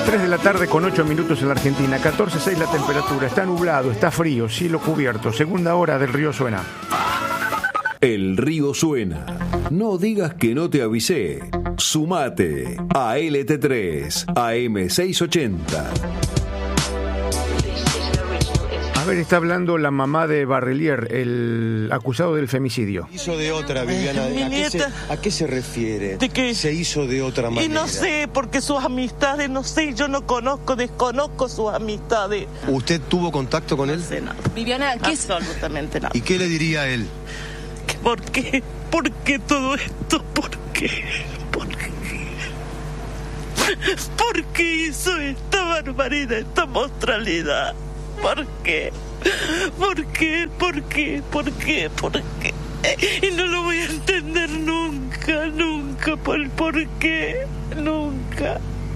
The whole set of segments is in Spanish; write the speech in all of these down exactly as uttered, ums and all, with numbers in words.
tres de la tarde con ocho minutos en la Argentina, catorce seis la temperatura, está nublado, está frío, cielo cubierto, segunda hora del Río Suena. El Río Suena. No digas que no te avisé. Sumate a L T tres, A M seiscientos ochenta. A ver, está hablando la mamá de Barrelier, el acusado del femicidio. Hizo de otra, Viviana. Mi ¿A, qué se, nieta. ¿A qué se refiere? ¿De qué? Se hizo de otra manera. Y no sé, porque sus amistades, no sé, yo no conozco, desconozco sus amistades. ¿Usted tuvo contacto con él? No sé nada. Viviana, ¿qué es? Absolutamente nada. ¿Y qué le diría a él? ¿Por qué? ¿Por qué todo esto? ¿Por qué? ¿Por qué? ¿Por qué hizo esta barbaridad, esta monstrualidad? ¿Por qué? ¿Por qué? ¿Por qué? ¿Por qué? ¿Por qué? Y no lo voy a entender nunca, nunca, por por qué, nunca.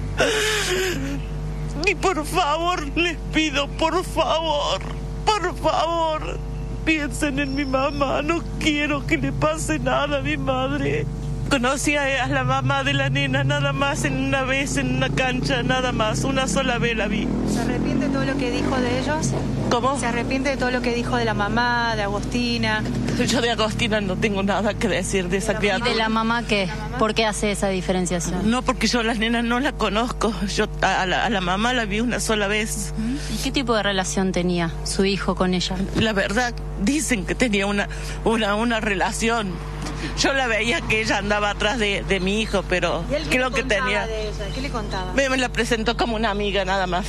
Y por favor, les pido, por favor, por favor, piensen en mi mamá. No quiero que le pase nada a mi madre. Conocí a la mamá de la nena nada más en una vez en una cancha, nada más, una sola vez la vi. ¿Se arrepiente de todo lo que dijo de ellos? ¿Cómo? ¿Se arrepiente de todo lo que dijo de la mamá, de Agostina? Yo de Agostina no tengo nada que decir de esa ¿Y criatura. de la mamá qué? ¿Por qué hace esa diferenciación? No, porque yo a las nenas no la conozco. Yo a la, a la mamá la vi una sola vez. ¿Y qué tipo de relación tenía su hijo con ella? La verdad, dicen que tenía una, una, una relación. Yo la veía que ella andaba atrás de, de mi hijo, pero ¿Y él qué creo le que contaba tenía... de ella? ¿Qué le contaba? Me, me la presentó como una amiga, nada más.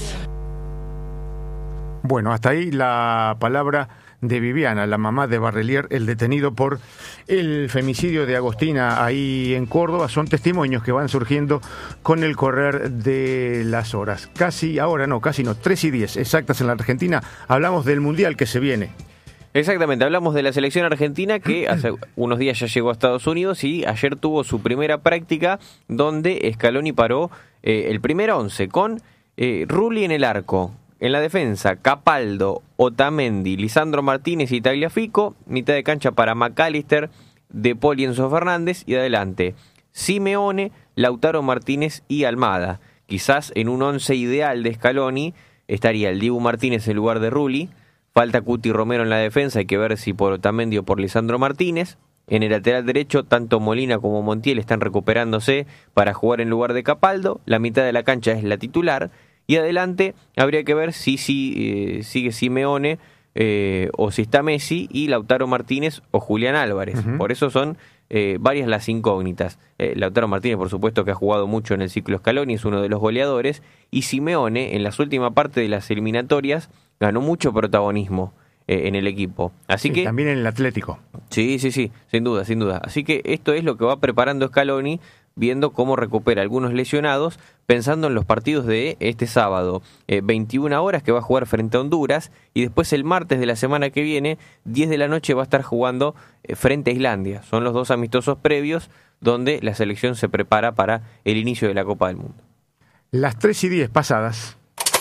Bueno, hasta ahí la palabra de Viviana, la mamá de Barrelier, el detenido por el femicidio de Agostina ahí en Córdoba. Son testimonios que van surgiendo con el correr de las horas. Casi, ahora no, casi no, tres y diez exactas en la Argentina. Hablamos del Mundial que se viene. Exactamente, hablamos de la selección argentina que hace unos días ya llegó a Estados Unidos y ayer tuvo su primera práctica donde Scaloni paró eh, el primer once con eh, Rulli en el arco. En la defensa, Capaldo, Otamendi, Lisandro Martínez y Tagliafico. Mitad de cancha para McAllister, De Paul y Enzo Fernández. Y adelante, Simeone, Lautaro Martínez y Almada. Quizás en un once ideal de Scaloni estaría el Dibu Martínez en lugar de Rulli. Falta Cuti Romero en la defensa, hay que ver si por Otamendi o por Lisandro Martínez. En el lateral derecho, tanto Molina como Montiel están recuperándose para jugar en lugar de Capaldo. La mitad de la cancha es la titular. Y adelante habría que ver si, si eh, sigue Simeone eh, o si está Messi y Lautaro Martínez o Julián Álvarez. Uh-huh. Por eso son eh, varias las incógnitas. Eh, Lautaro Martínez, por supuesto, que ha jugado mucho en el ciclo Scaloni, es uno de los goleadores. Y Simeone, en las últimas partes de las eliminatorias, ganó mucho protagonismo eh, en el equipo. Así sí, que también en el Atlético. Sí, sí, sí, sin duda, sin duda. Así que esto es lo que va preparando Scaloni, viendo cómo recupera algunos lesionados, pensando en los partidos de este sábado, eh, veintiuna horas que va a jugar frente a Honduras, y después el martes de la semana que viene, diez de la noche, va a estar jugando eh, frente a Islandia. Son los dos amistosos previos donde la selección se prepara para el inicio de la Copa del Mundo. Las tres y diez pasadas.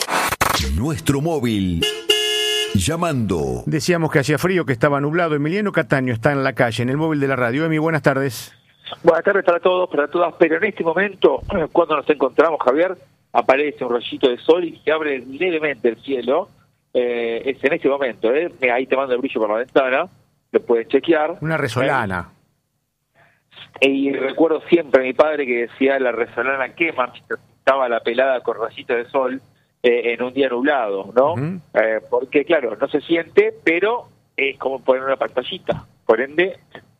Nuestro móvil. Llamando. Decíamos que hacía frío, que estaba nublado. Emiliano Cataño está en la calle, en el móvil de la radio. Emi, buenas tardes. Buenas tardes para todos, para todas, pero en este momento, cuando nos encontramos, Javier, aparece un rayito de sol y se abre levemente el cielo. Eh, es en este momento, ¿eh? Ahí te mando el brillo por la ventana, lo puedes chequear. Una resolana. Eh, y recuerdo siempre a mi padre que decía la resolana quema, mientras estaba la pelada con rayitos de sol eh, en un día nublado, ¿no? Uh-huh. Eh, porque, claro, no se siente, pero es como poner una pantallita, por ende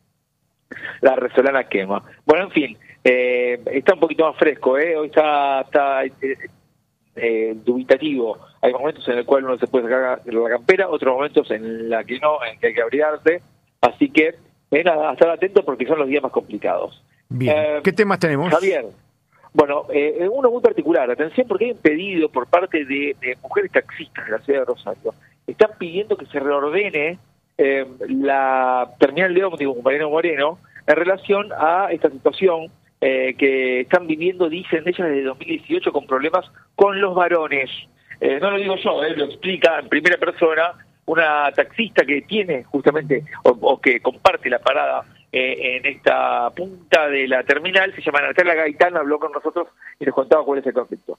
la resolana quema. Bueno, en fin, eh, está un poquito más fresco, ¿eh? Hoy está, está eh, eh, dubitativo. Hay momentos en el cual uno se puede sacar la campera, otros momentos en la que no, en que hay que abrigarse. Así que, eh, nada, a estar atentos porque son los días más complicados. Bien. Eh, ¿Qué temas tenemos? Javier, bueno, eh, uno muy particular. Atención, porque hay un pedido por parte de, de mujeres taxistas de la ciudad de Rosario. Están pidiendo que se reordene Eh, la terminal de ómnibus Mariano Moreno en relación a esta situación eh, que están viviendo, dicen ellas, desde dos mil dieciocho con problemas con los varones. Eh, no lo digo yo, eh, lo explica en primera persona una taxista que tiene justamente o, o que comparte la parada eh, en esta punta de la terminal. Se llama Natalia Gaitán, habló con nosotros y nos contaba cuál es el conflicto.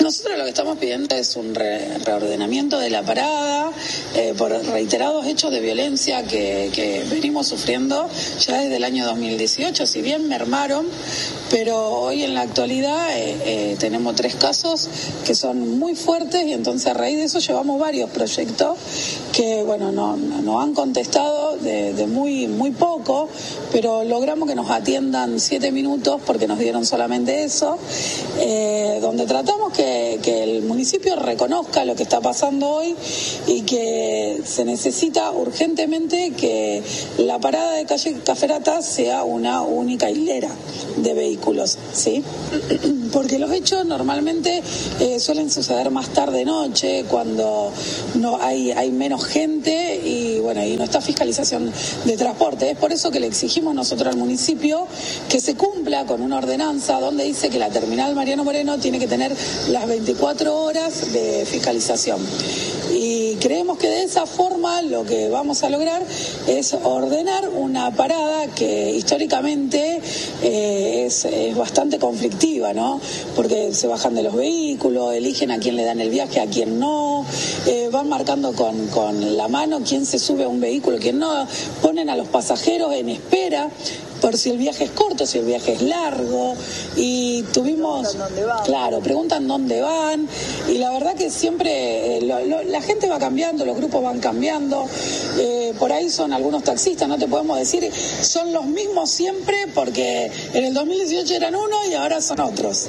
Nosotros lo que estamos pidiendo es un re- reordenamiento de la parada eh, por reiterados hechos de violencia que, que venimos sufriendo ya desde el año dos mil dieciocho, si bien mermaron, pero hoy en la actualidad eh, eh, tenemos tres casos que son muy fuertes y entonces a raíz de eso llevamos varios proyectos que, bueno, no, no, no han contestado de, de muy, muy poco, pero logramos que nos atiendan siete minutos porque nos dieron solamente eso, eh, donde tratamos que, que el municipio reconozca lo que está pasando hoy y que se necesita urgentemente que la parada de calle Caferata sea una única hilera de vehículos, ¿sí? Porque los hechos normalmente eh, suelen suceder más tarde-noche, cuando no hay, hay menos gente y bueno, y no está fiscalización de transporte. Es por eso que le exigimos nosotros al municipio que se cumpla con una ordenanza donde dice que la terminal Mariano Moreno tiene que tener las veinticuatro horas de fiscalización. Y creemos que de esa forma lo que vamos a lograr es ordenar una parada que históricamente eh, es, es bastante conflictiva, ¿no? Porque se bajan de los vehículos, eligen a quién le dan el viaje, a quién no, eh, van marcando con, con la mano quién se sube a un vehículo, quién no, ponen a los pasajeros en espera por si el viaje es corto, si el viaje es largo, y tuvimos, preguntan dónde van. Claro, preguntan dónde van, y la verdad que siempre eh, lo, lo, la gente va cambiando, los grupos van cambiando, eh, por ahí son algunos taxistas, no te podemos decir, son los mismos siempre, porque en el dos mil dieciocho eran uno y ahora son otros.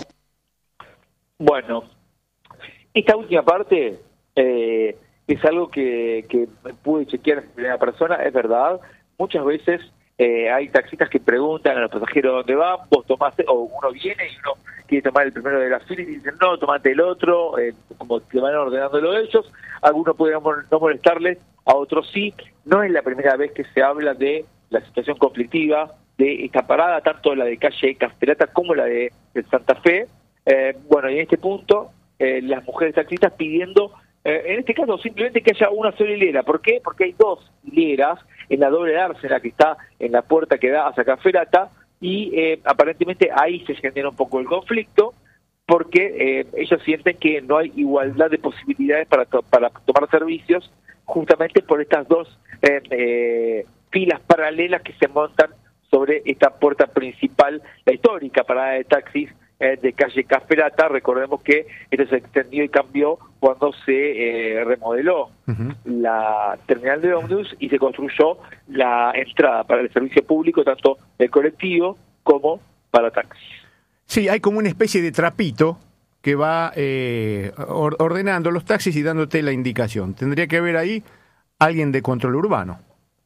Bueno, esta última parte eh, es algo que, que pude chequear en primera persona, es verdad, muchas veces Eh, hay taxistas que preguntan a los pasajeros dónde van, vos tomaste, o uno viene y uno quiere tomar el primero de la fila y dicen no, tomate el otro, eh, como que van ordenándolo ellos, algunos pueden no molestarles, a otros sí. No es la primera vez que se habla de la situación conflictiva de esta parada, tanto la de calle Caferata como la de, de Santa Fe. Eh, bueno, y en este punto, eh, las mujeres taxistas pidiendo, eh, en este caso simplemente que haya una sola hilera. ¿Por qué? Porque hay dos hileras en la doble dársena que está en la puerta que da hacia Caferata, y eh, aparentemente ahí se genera un poco el conflicto, porque eh, ellos sienten que no hay igualdad de posibilidades para, to para tomar servicios, justamente por estas dos eh, eh, filas paralelas que se montan sobre esta puerta principal, la histórica parada de taxis eh, de calle Caferata. Recordemos que esto se extendió y cambió cuando se eh, remodeló uh-huh. la terminal de ómnibus y se construyó la entrada para el servicio público, tanto del colectivo como para taxis. Sí, hay como una especie de trapito que va eh, or ordenando los taxis y dándote la indicación. Tendría que haber ahí alguien de control urbano.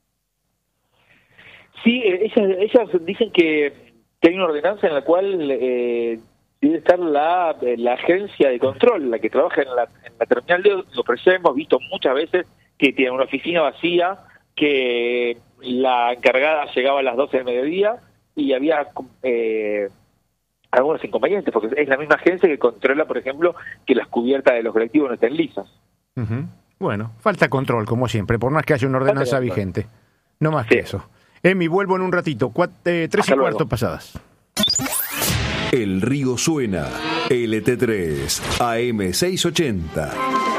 Sí, ellas, ellas dicen que, que hay una ordenanza en la cual eh, debe estar la, la agencia de control, la que trabaja en la, en la terminal de ómnibus, pero ya hemos visto muchas veces que tiene una oficina vacía, que la encargada llegaba a las doce del mediodía y había eh, algunos inconvenientes, porque es la misma agencia que controla, por ejemplo, que las cubiertas de los colectivos no estén lisas. Uh-huh. Bueno, falta control, como siempre, por más que haya una ordenanza vigente. No más sí. que eso. Emi, vuelvo en un ratito, Cuat eh, tres Hasta y luego. cuarto pasadas. El río suena, L T tres, A M seiscientos ochenta.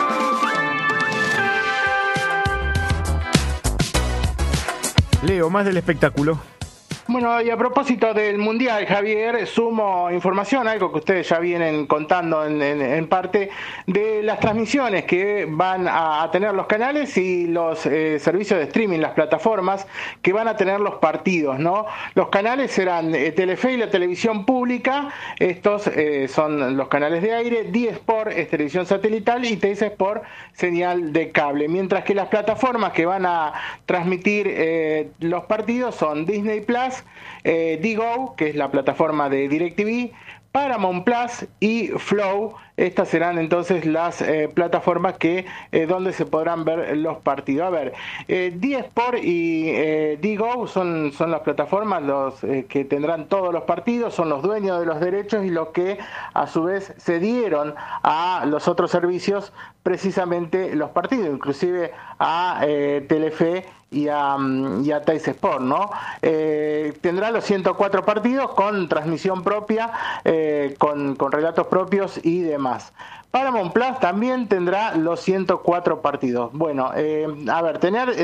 Leo, más del espectáculo. Bueno, y a propósito del Mundial, Javier, sumo información, algo que ustedes ya vienen contando en, en, en parte, de las transmisiones que van a, a tener los canales y los eh, servicios de streaming, las plataformas que van a tener los partidos, ¿no? Los canales serán eh, Telefe y la televisión pública, estos eh, son los canales de aire, D-Sport es televisión satelital y T S Sport señal de cable, mientras que las plataformas que van a transmitir eh, los partidos son Disney Plus, Eh, Digo, que es la plataforma de DirecTV, Paramount Plus y Flow. Estas serán entonces las eh, plataformas que eh, donde se podrán ver los partidos. A ver, eh, D-Sport y eh, Digo son, son las plataformas los eh, que tendrán todos los partidos, son los dueños de los derechos y los que a su vez cedieron a los otros servicios precisamente los partidos, inclusive a eh, Telefe y a, y a Teis Sport, ¿no? Eh, tendrá los ciento cuatro partidos con transmisión propia, eh, con, con relatos propios y demás. Paramount Plus también tendrá los ciento cuatro partidos. Bueno, eh, a ver, tener eh,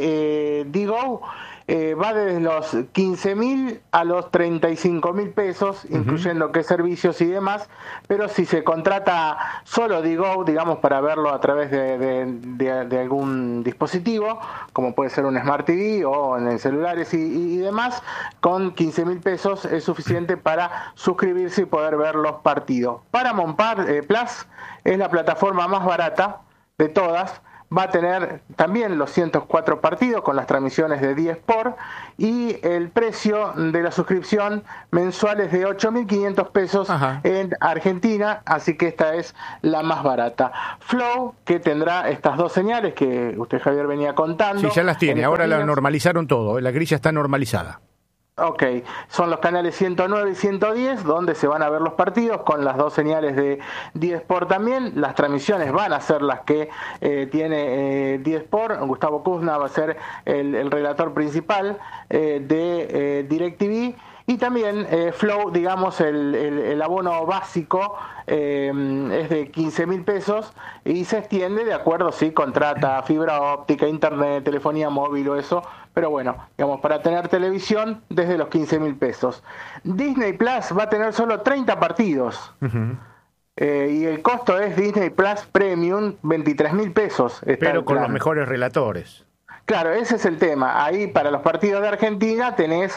D-Go eh, va desde los quince mil a los treinta y cinco mil pesos, uh-huh. incluyendo qué servicios y demás, pero si se contrata solo D-Go, digamos, para verlo a través de, de, de, de algún dispositivo, como puede ser un Smart T V o en celulares y, y demás, con quince mil pesos es suficiente para suscribirse y poder ver los partidos. Paramount Plus es la plataforma más barata de todas, va a tener también los ciento cuatro partidos con las transmisiones de D Sport y el precio de la suscripción mensual es de ocho mil quinientos pesos Ajá. en Argentina, así que esta es la más barata. Flow, que tendrá estas dos señales que usted, Javier, venía contando. Sí, ya las tiene, ahora la normalizaron todo, la grilla está normalizada. Ok, son los canales ciento nueve y ciento diez donde se van a ver los partidos con las dos señales de D Sport también. Las transmisiones van a ser las que eh, tiene eh, D Sport. Gustavo Kuzna va a ser el, el relator principal eh, de eh, DirecTV. Y también eh, Flow, digamos, el, el, el abono básico eh, es de quince mil pesos y se extiende de acuerdo si contrata fibra óptica, internet, telefonía móvil o eso. Pero bueno, digamos, para tener televisión desde los quince mil pesos. Disney Plus va a tener solo treinta partidos. Uh-huh. Eh, y el costo es Disney Plus Premium, veintitrés mil pesos. Pero con los mejores relatores. Claro, ese es el tema. Ahí para los partidos de Argentina tenés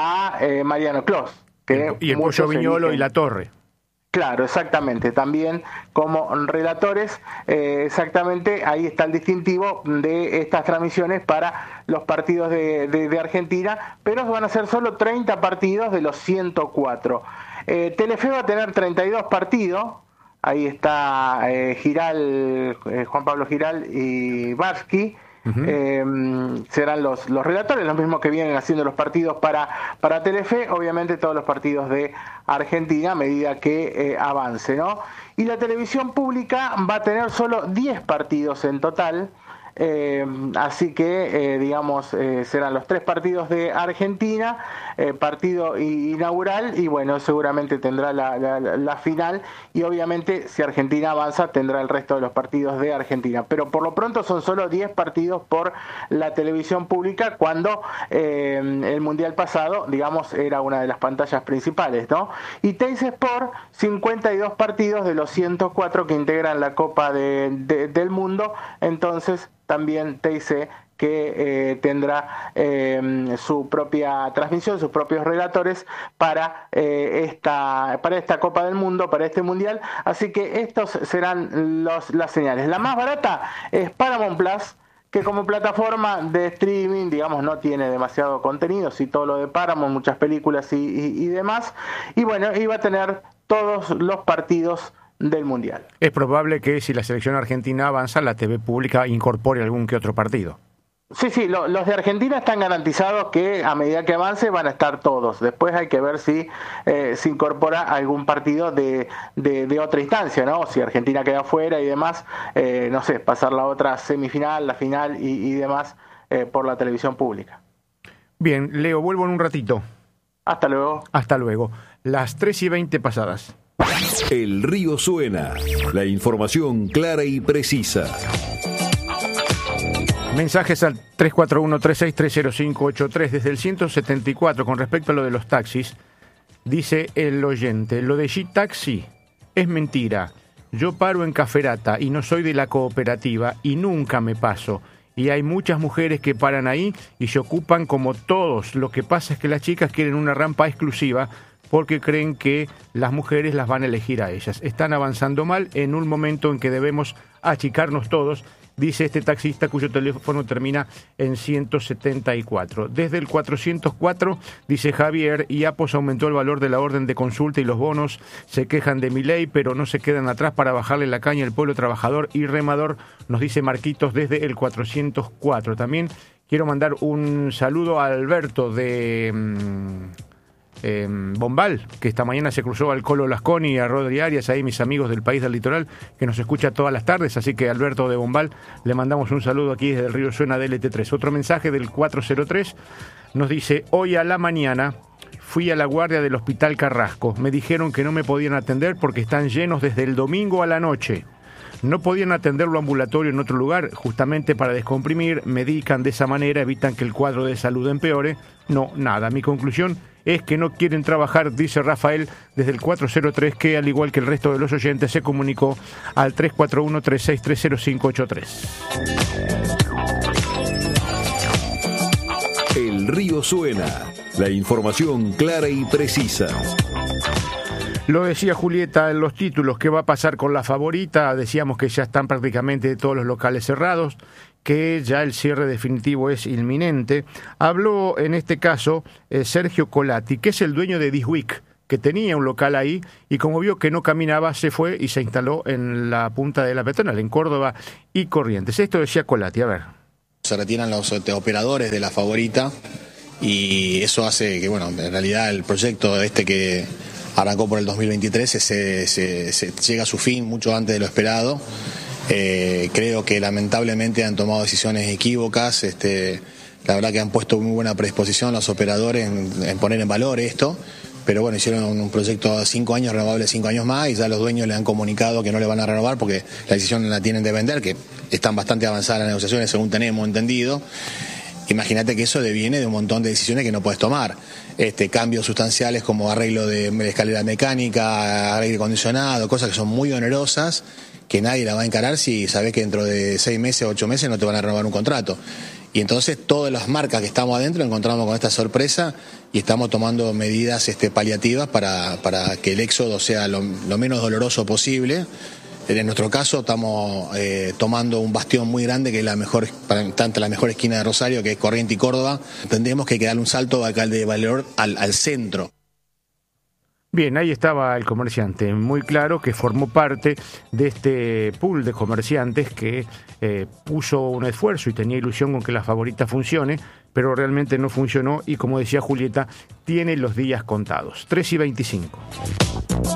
a eh, Mariano Clos. Que y el Pollo Viñolo y La Torre. Claro, exactamente. También como relatores, eh, exactamente ahí está el distintivo de estas transmisiones para los partidos de, de, de Argentina, pero van a ser solo treinta partidos de los ciento cuatro. Eh, Telefe va a tener treinta y dos partidos. Ahí está eh, Giral, eh, Juan Pablo Giral y Barsky. Uh-huh. Eh, serán los, los relatores, los mismos que vienen haciendo los partidos para, para Telefe, obviamente todos los partidos de Argentina a medida que eh, avance, ¿no? Y la televisión pública va a tener solo diez partidos en total. Eh, así que, eh, digamos, eh, serán los tres partidos de Argentina, eh, partido inaugural, y bueno, seguramente tendrá la, la, la final, y obviamente si Argentina avanza tendrá el resto de los partidos de Argentina, pero por lo pronto son solo diez partidos por la televisión pública, cuando eh, el Mundial pasado, digamos, era una de las pantallas principales, ¿no? Y Teis Sport, cincuenta y dos partidos de los ciento cuatro que integran la Copa de, de, del Mundo, entonces también T I C que eh, tendrá eh, su propia transmisión, sus propios relatores para eh, esta para esta Copa del Mundo, para este Mundial. Así que estos serán los, las señales. La más barata es Paramount Plus, que como plataforma de streaming, digamos, no tiene demasiado contenido, sí todo lo de Paramount, muchas películas y, y, y demás. Y bueno, iba a tener todos los partidos del Mundial. Es probable que si la selección argentina avanza, la T V pública incorpore algún que otro partido. Sí, sí, lo, los de Argentina están garantizados que a medida que avance van a estar todos. Después hay que ver si eh, se incorpora algún partido de, de, de otra instancia, ¿no? Si Argentina queda fuera y demás, eh, no sé, pasar la otra semifinal, la final y, y demás eh, por la televisión pública. Bien, Leo, vuelvo en un ratito. Hasta luego. Hasta luego. Las tres y veinte pasadas. El río suena. La información clara y precisa. Mensajes al tres cuatro uno, tres seis tres cero cinco ocho tres desde el ciento setenta y cuatro con respecto a lo de los taxis. Dice el oyente, lo de G-Taxi es mentira. Yo paro en Caferata y no soy de la cooperativa y nunca me paso. Y hay muchas mujeres que paran ahí y se ocupan como todos. Lo que pasa es que las chicas quieren una rampa exclusiva porque creen que las mujeres las van a elegir a ellas. Están avanzando mal en un momento en que debemos achicarnos todos, dice este taxista cuyo teléfono termina en ciento setenta y cuatro. Desde el cuatrocientos cuatro, dice Javier, IAPOS aumentó el valor de la orden de consulta y los bonos se quejan de Milei, pero no se quedan atrás para bajarle la caña al pueblo trabajador y remador, nos dice Marquitos desde el cuatrocientos cuatro. También quiero mandar un saludo a Alberto de... Mmm, eh, Bombal, que esta mañana se cruzó al Colo Lasconi y a Rodri Arias, ahí mis amigos del País del Litoral, que nos escucha todas las tardes, así que Alberto de Bombal, le mandamos un saludo aquí desde el Río Suena de L T tres. Otro mensaje del cuatro cero tres nos dice: hoy a la mañana fui a la guardia del Hospital Carrasco, me dijeron que no me podían atender porque están llenos desde el domingo a la noche. No podían atenderlo ambulatorio en otro lugar, justamente para descomprimir, medican de esa manera, evitan que el cuadro de salud empeore. No, nada. Mi conclusión es que no quieren trabajar, dice Rafael desde el cuatro cero tres, que al igual que el resto de los oyentes se comunicó al tres cuatro uno, tres seis tres, cero cinco ocho tres. El Río Suena, la información clara y precisa. Lo decía Julieta en los títulos, ¿qué va a pasar con la favorita? Decíamos que ya están prácticamente todos los locales cerrados, que ya el cierre definitivo es inminente. Habló en este caso eh, Sergio Colati, que es el dueño de This Week, que tenía un local ahí y como vio que no caminaba, se fue y se instaló en la punta de la peatonal, en Córdoba y Corrientes. Esto decía Colati, a ver. Se retiran los operadores de la favorita y eso hace que, bueno, en realidad el proyecto este que arrancó por el dos mil veintitrés, se, se, se llega a su fin mucho antes de lo esperado. Eh, creo que lamentablemente han tomado decisiones equívocas. Este, la verdad que han puesto muy buena predisposición los operadores en, en poner en valor esto. Pero bueno, hicieron un proyecto de cinco años, renovable cinco años más, y ya los dueños le han comunicado que no le van a renovar porque la decisión la tienen de vender, que están bastante avanzadas las negociaciones según tenemos entendido. Imagínate que eso deviene de un montón de decisiones que no puedes tomar. Este, cambios sustanciales como arreglo de escalera mecánica, aire acondicionado, cosas que son muy onerosas, que nadie la va a encarar si sabes que dentro de seis meses, ocho meses no te van a renovar un contrato. Y entonces todas las marcas que estamos adentro encontramos con esta sorpresa y estamos tomando medidas este, paliativas para, para que el éxodo sea lo, lo menos doloroso posible. En nuestro caso estamos eh, tomando un bastión muy grande que es la mejor, tanto la mejor esquina de Rosario, que es Corrientes y Córdoba. Entendemos que hay que darle un salto acá de valor al, al centro. Bien, ahí estaba el comerciante, muy claro que formó parte de este pool de comerciantes que eh, puso un esfuerzo y tenía ilusión con que la favorita funcione, pero realmente no funcionó y, como decía Julieta, tiene los días contados. tres y veinticinco.